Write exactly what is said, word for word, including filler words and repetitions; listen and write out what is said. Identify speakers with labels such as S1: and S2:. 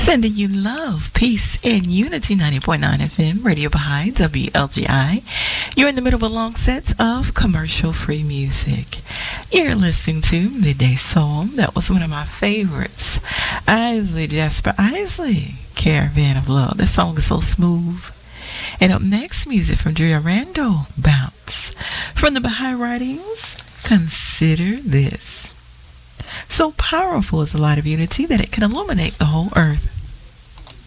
S1: Sending you love, peace, and unity. ninety point nine F M, Radio Baha'i, W L G I. You're in the middle of a long set of commercial-free music. You're listening to Midday Soul. That was one of my favorites. Isley, Jasper Isley, Caravan of Love. That song is so smooth. And up next, music from Drea Randall, Bounce. From the Baha'i Writings, Consider This. So powerful is the light of unity that it can illuminate the whole earth.